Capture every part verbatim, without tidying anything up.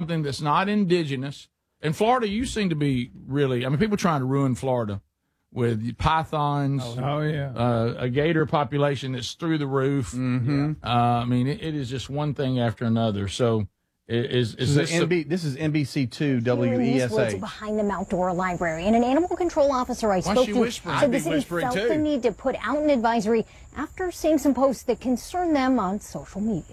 something that's not indigenous. In Florida, you seem to be really, I mean, people trying to ruin Florida with pythons. Oh, oh yeah. Uh, a gator population that's through the roof. Mm-hmm. Uh, I mean, it, it is just one thing after another. So, is, is this, this, is N B, this is N B C two W E S A. Behind the Mount Dora Library, and an animal control officer I spoke to said the city felt the need to put out an advisory after seeing some posts that concern them on social media.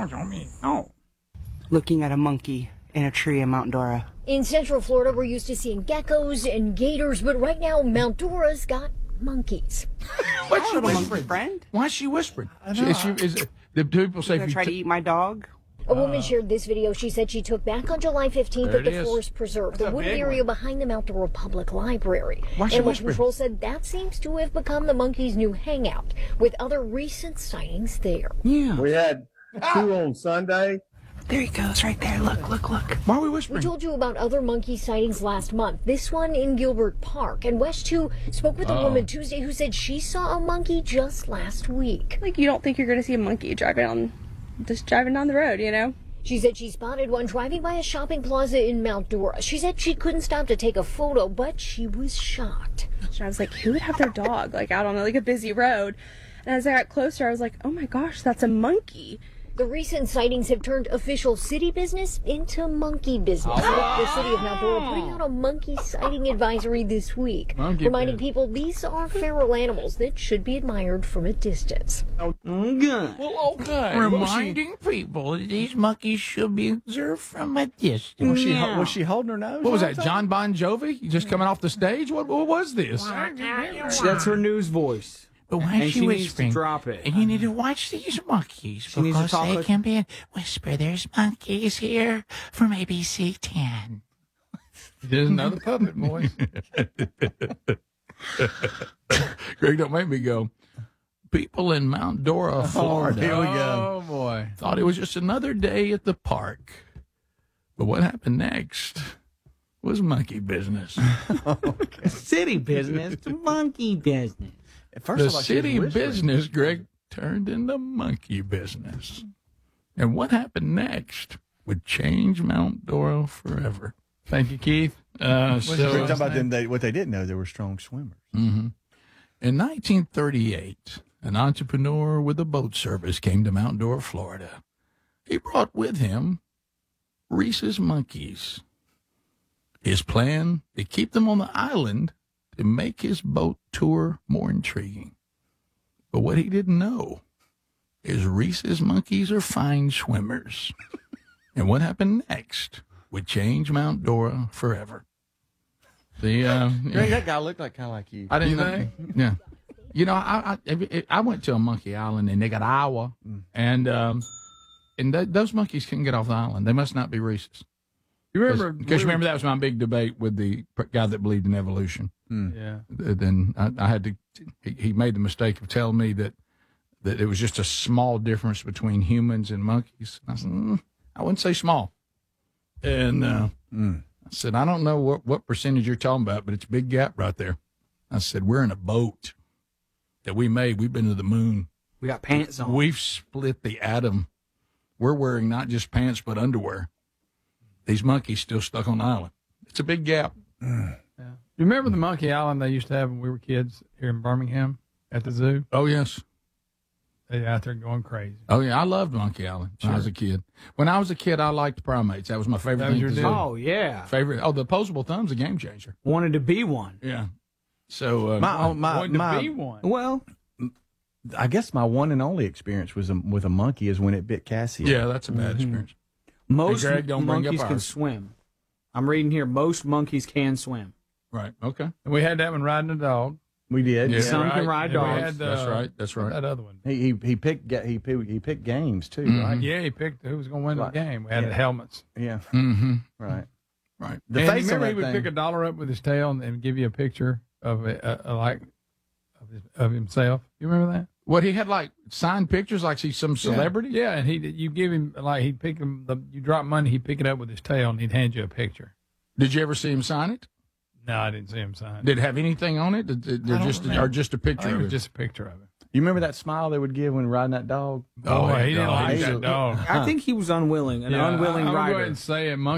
Oh. Looking at a monkey in a tree in Mount Dora. In Central Florida, we're used to seeing geckos and gators, but right now, Mount Dora's got monkeys. What's she Oh, whispering? Friend? Why is she whispering? She, is she, is, the people say You if you try to t- eat my dog? A woman shared this video she said she took back on July fifteenth There at the it is. Forest Preserve, That's the a wooded big area one. behind the Mount Dora Public Library. Why is she Animal whispering? Control said that seems to have become the monkeys' new hangout, with other recent sightings there. Yeah. We had two on Sunday. There he goes, right there. Look, look, look. Why are we We whispering? told you about other monkey sightings last month. This one in Gilbert Park. And West two spoke with a Oh. woman Tuesday who said she saw a monkey just last week. Like, you don't think you're going to see a monkey driving on, just driving down the road, you know? She said she spotted one driving by a shopping plaza in Mount Dora. She said she couldn't stop to take a photo, but she was shocked. And I was like, who would have their dog, like, out on, like, a busy road? And as I got closer, I was like, oh my gosh, that's a monkey. The recent sightings have turned official city business into monkey business. With the city of Mount Dora putting out a monkey sighting advisory this week, Monkey reminding business. people these are feral animals that should be admired from a distance. Good. Well, okay. Reminding people that these monkeys should be observed from a distance. Was she, Yeah. was she holding her nose? What was that, John Bon Jovi? You just coming off the stage? What, what was this? That's her news voice. But why And is she she needs to whispering? drop it. And you need to watch these monkeys She needs to because talk they like- can be whisper. There's monkeys here from A B C ten. There's another puppet, boys. Greg, don't make me go. People in Mount Dora, Florida, here we go. Oh, boy. thought it was just another day at the park. But what happened next was monkey business. City business, monkey business. At first The I thought she was city whispering. business, Greg, turned into monkey business. And what happened next would change Mount Dora forever. Thank you, Keith. Uh, So, so, talking about them, they, what they didn't know, they were strong swimmers. hmm In nineteen thirty-eight, an entrepreneur with a boat service came to Mount Dora, Florida. He brought with him Reese's monkeys. His plan, to keep them on the island to make his boat tour more intriguing. But what he didn't know is Reese's monkeys are fine swimmers. And what happened next would change Mount Dora forever. The uh, Greg, that guy looked like kind of like you. I didn't You know. Yeah. You know, I, I I went to a monkey island and they got Iowa, and um, and th- those monkeys couldn't get off the island. They must not be Reese's. You remember? Because you remember that was my big debate with the p- guy that believed in evolution. Yeah. Th- Then I, I had to. He, he made the mistake of telling me that that it was just a small difference between humans and monkeys. I said, mm, I wouldn't say small. And uh, Mm. I said, I don't know what, what percentage you're talking about, but it's a big gap right there. I said, we're in a boat that we made. We've been to the moon. We got pants on. We've split the atom. We're wearing not just pants, but underwear. These monkeys still stuck on the island. It's a big gap. You remember the Monkey Island they used to have when we were kids here in Birmingham at the zoo? Oh, yes. They out there going crazy. Oh, yeah. I loved Monkey Island when I was a kid. When I was a kid, I liked primates. That was my favorite That was thing your to do. deal? Oh, yeah. Favorite. Oh, the opposable thumb's a game changer. Wanted to be one. Yeah. So, uh, My, my, Wanted to my, be one. well, I guess my one and only experience was a, with a monkey is when it bit Cassie. yeah, that's a bad experience. Most Greg, don't bring monkeys up can ours. swim. I'm reading here, most monkeys can swim. Right. Okay. And we had that one riding a dog. We did. Yeah, Some can right. ride And we dogs. had, That's uh, right. That's right. That other one. He he he picked ga- he picked, he picked games too, Mhm. right? Yeah, he picked who was going to win Right. the game. We had Yeah. the helmets. Yeah, Mm-hmm. right. Right. The and face on remember he that would thing. pick a dollar up with his tail and, and give you a picture of it, uh, uh, like of, his, of himself. You remember that? What, he had like signed pictures like he's some celebrity? Yeah, and he you give him like he'd pick him the you drop money, he'd pick it up with his tail and he'd hand you a picture. Did you ever see him sign it? No, I didn't see him sign. Did it have anything on it? Did, did, I don't just remember. or just a I picture think it of was it? just a picture of it. You remember that smile they would give when riding that dog? Oh, Boy, he didn't God. like He- that dog. I think he was unwilling, an Yeah, unwilling I, I'm rider. going to say it. Monkey